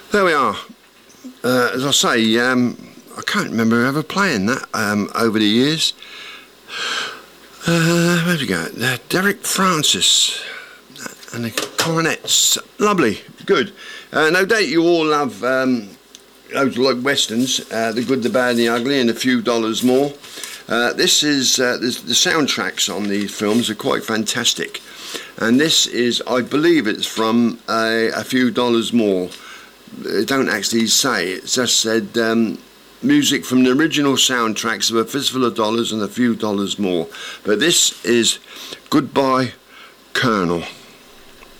There we are. As I say, I can't remember ever playing that over the years. Where'd we go? Derek Francis and the Coronets. Lovely, good. No doubt you all love those like westerns, The Good, the Bad and the Ugly, and A Few Dollars More. This is the soundtracks on these films are quite fantastic, and this is, I believe, it's from A Few Dollars More. They don't actually say, it just said music from the original soundtracks of A Fistful of Dollars and A Few Dollars More. But this is Goodbye Colonel.